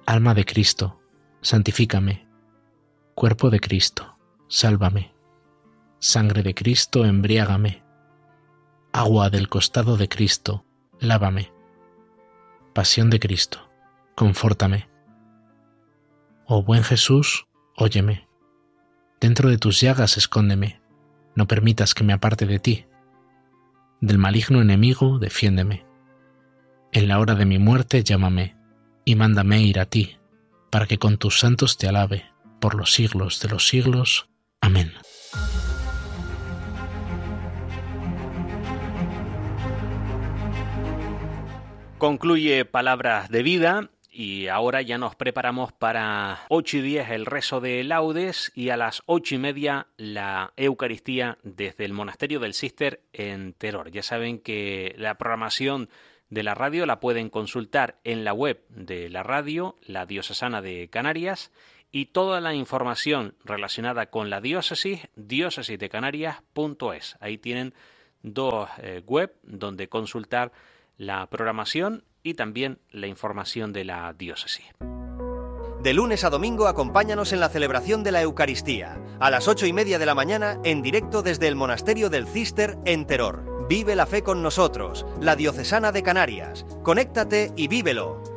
Alma de Cristo, santifícame. Cuerpo de Cristo, sálvame. Sangre de Cristo, embriágame. Agua del costado de Cristo, lávame. Pasión de Cristo, confórtame. Oh buen Jesús, óyeme. Dentro de tus llagas escóndeme, no permitas que me aparte de ti. Del maligno enemigo, defiéndeme. En la hora de mi muerte, llámame, y mándame ir a ti, para que con tus santos te alabe, por los siglos de los siglos. Amén. Concluye Palabras de Vida y ahora ya nos preparamos para 8:10 el rezo de laudes y a las 8:30 la Eucaristía desde el Monasterio del Císter en Teror. Ya saben que la programación de la radio la pueden consultar en la web de la radio, la Diocesana de Canarias, y toda la información relacionada con la diócesis, diócesisdecanarias.es. Ahí tienen dos web donde consultar la programación y también la información de la diócesis. De lunes a domingo acompáñanos en la celebración de la Eucaristía, a las 8:30 de la mañana en directo desde el Monasterio del Císter en Teror. Vive la fe con nosotros, la Diocesana de Canarias. Conéctate y vívelo.